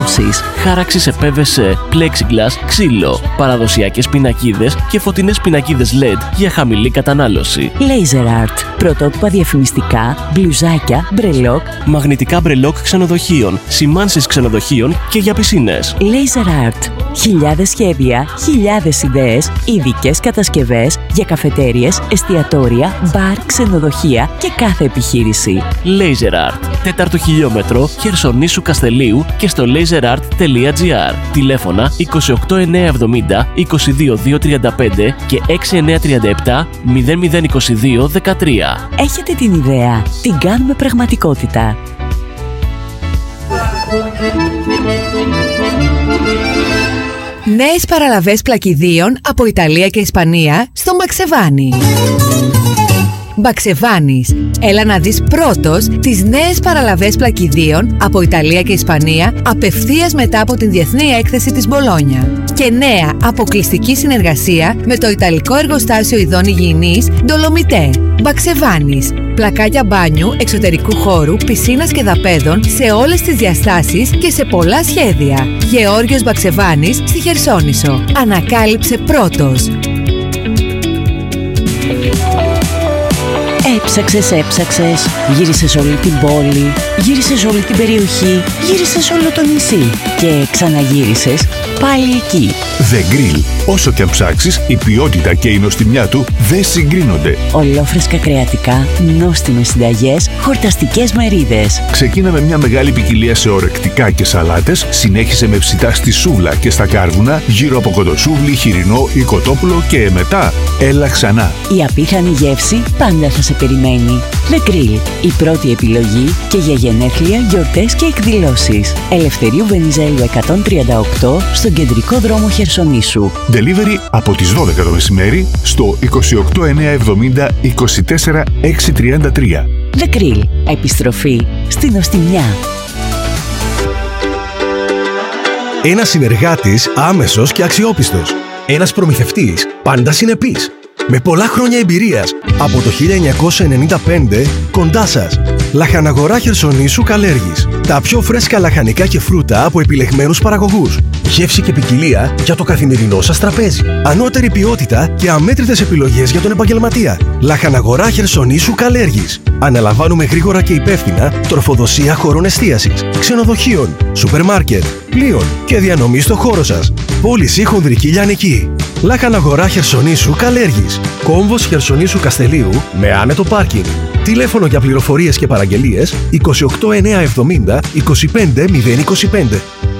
Χάραξη σε PVC, plexiglass, ξύλο, παραδοσιακές πινακίδες και φωτεινές πινακίδες LED για χαμηλή κατανάλωση. Laser Art. Πρωτότυπα διαφημιστικά, μπλουζάκια, μπρελόκ, μαγνητικά μπρελόκ ξενοδοχείων, σημάνσεις ξενοδοχείων και για πισίνες. Laser Art. Χιλιάδες σχέδια, χιλιάδες ιδέες, ειδικές κατασκευές για καφετέριες, εστιατόρια, μπαρ, ξενοδοχεία και κάθε επιχείρηση. Laser Art. 4ο χιλιόμετρο Χερσονήσου Καστελίου και στο laserart.gr. Τηλέφωνα 28970 22235 και 6937 0022 13. Έχετε την ιδέα, την κάνουμε πραγματικότητα. Νέες παραλαβές πλακιδίων από Ιταλία και Ισπανία στο Μπαξεβάνι. Μπαξεβάνις. Έλα να δεις πρώτος τις νέες παραλαβές πλακιδίων από Ιταλία και Ισπανία απευθείας μετά από την Διεθνή Έκθεση της Μπολόνια. Και νέα αποκλειστική συνεργασία με το Ιταλικό Εργοστάσιο Ειδών Υγιεινής Ντολομιτέ. Μπαξεβάνις. Πλακάκια μπάνιου, εξωτερικού χώρου, πισίνας και δαπέδων σε όλες τις διαστάσεις και σε πολλά σχέδια. Γεώργιος Μπαξεβάνης στη Χερσόνησο. Ανακάλυψε πρώτος. Έψαξες, γύρισες όλη την πόλη, γύρισες όλη την περιοχή, γύρισες όλο το νησί και ξαναγύρισες πάλι εκεί. The Grill. Όσο και αν ψάξεις, η ποιότητα και η νοστιμιά του δεν συγκρίνονται. Ολόφρεσκα κρεατικά, νόστιμες συνταγές, χορταστικές μερίδες. Ξεκίνα με μια μεγάλη ποικιλία σε ορεκτικά και σαλάτες, συνέχισε με ψητά στη σούβλα και στα κάρβουνα, γύρω από κοντοσούβλι, χοιρινό ή κοτόπουλο και μετά έλα ξανά. Η απίθανη γεύση πάντα θα σε περιμένει. The Grill. Η πρώτη επιλογή και για γενέθλια, γιορτές και εκδηλώσεις. Ελευθερίου Βενιζέλου 138 στον κεντρικό δρόμο Χερσονήσου. Delivery από τις 12 το μεσημέρι στο 28970 24 633. The Grill. Επιστροφή στην νοστιμιά. Ένας συνεργάτης άμεσος και αξιόπιστος. Ένας προμηθευτής πάντα συνεπής. Με πολλά χρόνια εμπειρίας. Από το 1995 κοντά σας. Λαχαναγορά Χερσονήσου Καλέργης. Τα πιο φρέσκα λαχανικά και φρούτα από επιλεγμένους παραγωγούς. Γεύση και ποικιλία για το καθημερινό σας τραπέζι. Ανώτερη ποιότητα και αμέτρητες επιλογές για τον επαγγελματία. Λαχαναγορά Χερσονήσου Καλέργης. Αναλαμβάνουμε γρήγορα και υπεύθυνα τροφοδοσία χώρων εστίασης, ξενοδοχείων, σούπερ μάρκετ, πλοίων και διανομή στο χώρο σας. Πώληση χονδρική λιανική. Λαχαναγορά Χερσονήσου Καλέργης. Κόμβος Χερσονήσου Καστελίου με άνετο πάρκινγκ. Τηλέφωνο για πληροφορίες και παραγγελίες 28970 25025.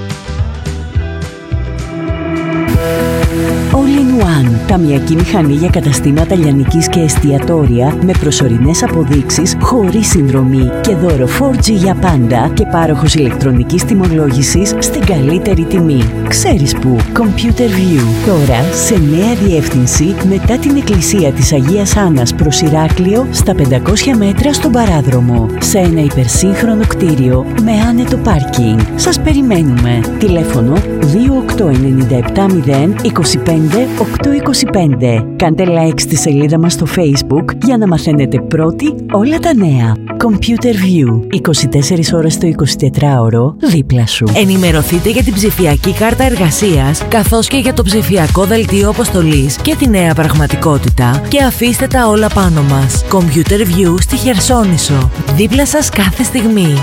All-in-One. Ταμιακή μηχανή για καταστήματα λιανικής και εστιατόρια με προσωρινές αποδείξεις, χωρίς συνδρομή και δώρο 4G για πάντα και πάροχος ηλεκτρονικής τιμολόγησης στην καλύτερη τιμή. Ξέρεις που? Computer View. Τώρα σε νέα διεύθυνση μετά την εκκλησία της Αγίας Άννας προς Ηράκλειο στα 500 μέτρα στον Παράδρομο. Σε ένα υπερσύγχρονο κτίριο με άνετο πάρκινγκ. Σας περιμένουμε. Τηλέφωνο 28970 25 825. Κάντε like στη σελίδα μας στο Facebook για να μαθαίνετε πρώτοι όλα τα νέα. Computer View. 24 ώρες το 24ωρο δίπλα σου. Ενημερωθείτε για την ψηφιακή κάρτα εργασίας, καθώς και για το ψηφιακό δελτίο αποστολής και τη νέα πραγματικότητα και αφήστε τα όλα πάνω μας. Computer View στη Χερσόνησο. Δίπλα σας κάθε στιγμή.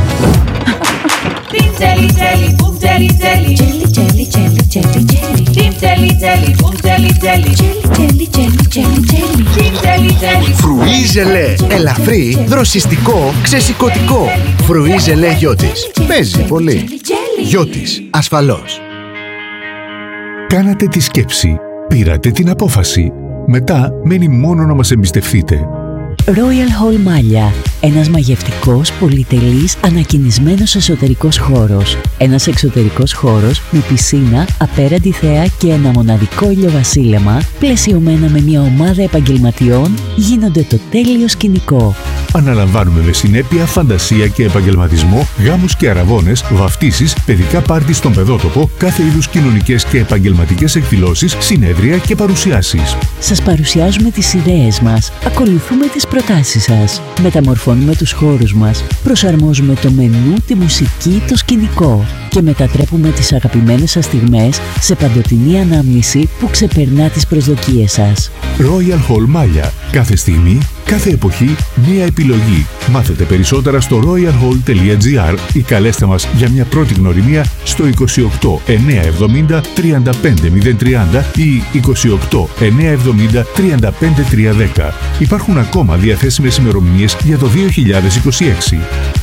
Φρουί ζελέ. Ελαφρύ, δροσιστικό, ξεσηκωτικό. Φρουί ζελέ Γιώτης. Παίζει πολύ. Γιώτης, ασφαλώς. Κάνατε τη σκέψη, πήρατε την απόφαση. Μετά μένει μόνο να μας εμπιστευτείτε. Royal Hall Μάλια. Ένας μαγευτικός, πολυτελής, ανακοινισμένος εσωτερικός χώρος. Ένας εξωτερικός χώρος με πισίνα, απέραντη θέα και ένα μοναδικό ηλιοβασίλεμα, πλαισιωμένα με μια ομάδα επαγγελματιών, γίνονται το τέλειο σκηνικό. Αναλαμβάνουμε με συνέπεια, φαντασία και επαγγελματισμό γάμους και αραβώνες, βαφτίσεις, παιδικά πάρτι στον παιδότοπο, κάθε είδους κοινωνικές και επαγγελματικές εκδηλώσεις, συνέδρια και παρουσιάσεις. Σας παρουσιάζουμε τις ιδέες μας. Ακολουθούμε τις προτάσεις σας. Μεταμορφώνουμε διαμορφώνουμε τους χώρους μας, προσαρμόζουμε το μενού, τη μουσική, το σκηνικό και μετατρέπουμε τις αγαπημένες σας στιγμές σε παντοτινή ανάμνηση που ξεπερνά τις προσδοκίες σας. Royal Hall Μάλια. Κάθε στιγμή, κάθε εποχή, μία επιλογή. Μάθετε περισσότερα στο royalhall.gr ή καλέστε μας για μια πρώτη γνωριμία στο 28 970 35 030 ή 28 970 35 310. Υπάρχουν ακόμα διαθέσιμες ημερομηνίες για το 2026.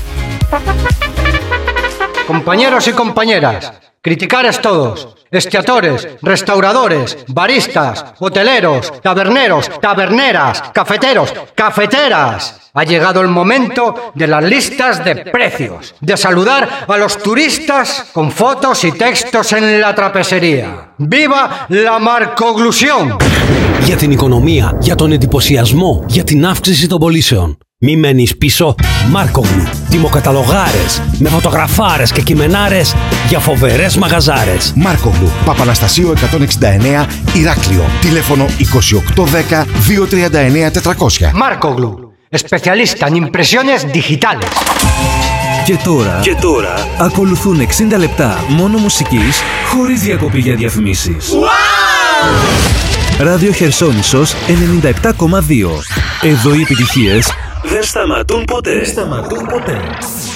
Compañeros y compañeras, criticares todos, esquiadores, restauradores, baristas, hoteleros, taberneros, taberneras, cafeteros, cafeteras. Ha llegado el momento de las listas de precios, de saludar a los turistas con fotos y textos en la trapesería. ¡Viva la marcoglusión! Για την οικονομία, για τον εντυπωσιασμό, για την αύξηση των πωλήσεων. Μη μένεις πίσω, Μάρκογλου. Τιμοκαταλογάρες, με φωτογραφάρες και κειμενάρες για φοβερές μαγαζάρες. Μάρκογλου, Παπαναστασίου 169, Ηράκλειο. Τηλέφωνο 2810 239 400. Μάρκογλου, especialista en impresiones digitales. Και τώρα ακολουθούν 60 λεπτά μόνο μουσικής, χωρίς διακοπή για διαφημίσεις. Ράδιο Χερσόνησος 97,2. Εδώ οι επιτυχίες δεν σταματούν ποτέ.